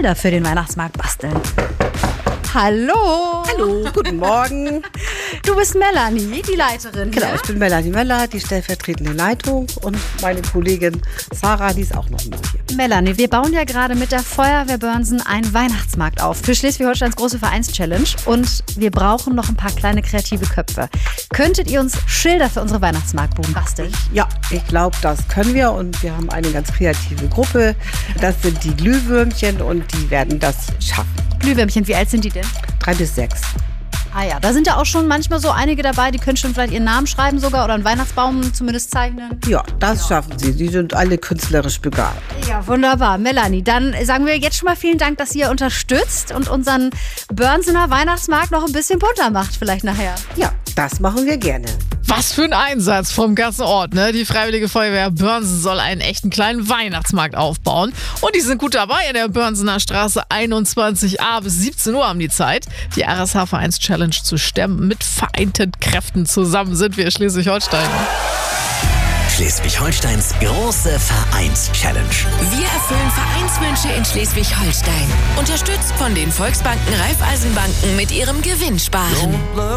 Schilder für den Weihnachtsmarkt basteln. Hallo. Hallo, guten Morgen. Du bist Melanie, die Leiterin. Genau, hier. ich bin Melanie Möller, die stellvertretende Leitung, und meine Kollegin Sarah, die ist auch noch mit hier. Melanie, wir bauen ja gerade mit der Feuerwehr Börnsen einen Weihnachtsmarkt auf für Schleswig-Holsteins große Vereinschallenge und wir brauchen noch ein paar kleine kreative Köpfe. Könntet ihr uns Schilder für unsere Weihnachtsmarktbuden basteln? Ja, ich glaube, das können wir, und wir haben eine ganz kreative Gruppe. Das sind die Glühwürmchen und die werden das schaffen. Glühwürmchen, wie alt sind die denn? 3 bis 6. Ah ja, da sind ja auch schon manchmal so einige dabei, die können schon vielleicht ihren Namen schreiben sogar oder einen Weihnachtsbaum zumindest zeichnen. Ja, das schaffen sie. Die sind alle künstlerisch begabt. Ja, wunderbar. Melanie, dann sagen wir jetzt schon mal vielen Dank, dass ihr unterstützt und unseren Börnsener Weihnachtsmarkt noch ein bisschen bunter macht vielleicht nachher. Ja, das machen wir gerne. Was für ein Einsatz vom ganzen Ort, ne? Die Freiwillige Feuerwehr Börnsen soll einen echten kleinen Weihnachtsmarkt aufbauen. Und die sind gut dabei in der Börnsener Straße 21a. Bis 17 Uhr haben die Zeit, die RSH Vereins-Challenge zu stemmen. Mit vereinten Kräften zusammen sind wir Schleswig-Holstein. Schleswig-Holsteins große Vereins-Challenge. Wir erfüllen Vereinswünsche in Schleswig-Holstein. Unterstützt von den Volksbanken Raiffeisenbanken mit ihrem Gewinnsparen.